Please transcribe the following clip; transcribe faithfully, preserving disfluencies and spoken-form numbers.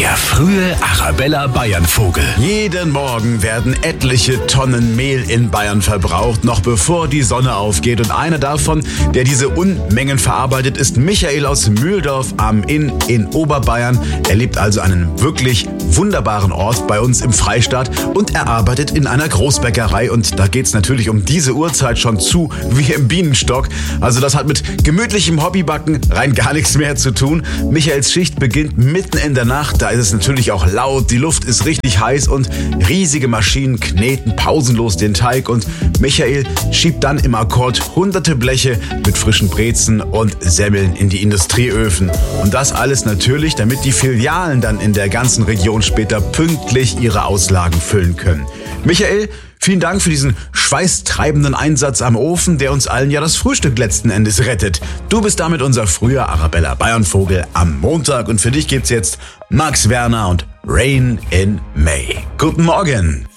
Der frühe Arabella Bayernvogel. Jeden Morgen werden etliche Tonnen Mehl in Bayern verbraucht, noch bevor die Sonne aufgeht. Und einer davon, der diese Unmengen verarbeitet, ist Michael aus Mühldorf am Inn in Oberbayern. Er lebt also an einem wirklich wunderbaren Ort bei uns im Freistaat und er arbeitet in einer Großbäckerei. Und da geht's natürlich um diese Uhrzeit schon zu wie im Bienenstock. Also das hat mit gemütlichem Hobbybacken rein gar nichts mehr zu tun. Michaels Schicht beginnt mitten in der Nacht. Da ist es natürlich auch laut, die Luft ist richtig heiß und riesige Maschinen kneten pausenlos den Teig. Und Michael schiebt dann im Akkord hunderte Bleche mit frischen Brezen und Semmeln in die Industrieöfen. Und das alles natürlich, damit die Filialen dann in der ganzen Region später pünktlich ihre Auslagen füllen können. Michael, vielen Dank für diesen schweißtreibenden Einsatz am Ofen, der uns allen ja das Frühstück letzten Endes rettet. Du bist damit unser früher Arabella Bayernvogel am Montag und für dich gibt's jetzt Max Werner und Rain in May. Guten Morgen!